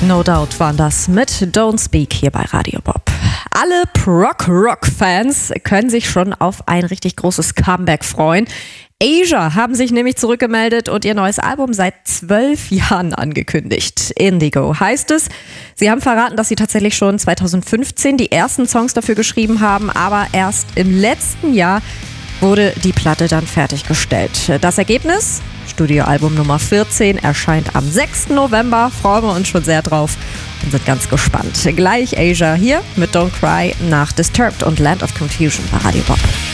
No Doubt waren das mit Don't Speak hier bei Radio Bob. Alle Prog-Rock-Fans können sich schon auf ein richtig großes Comeback freuen. Asia haben sich nämlich zurückgemeldet und ihr neues Album seit 12 Jahren angekündigt. Indigo heißt es. Sie haben verraten, dass sie tatsächlich schon 2015 die ersten Songs dafür geschrieben haben, aber erst im letzten Jahr wurde die Platte dann fertiggestellt. Das Ergebnis? Studioalbum Nummer 14 erscheint am 6. November. Freuen wir uns schon sehr drauf und sind ganz gespannt. Gleich Asia hier mit Don't Cry nach Disturbed und Land of Confusion bei Radio Bob.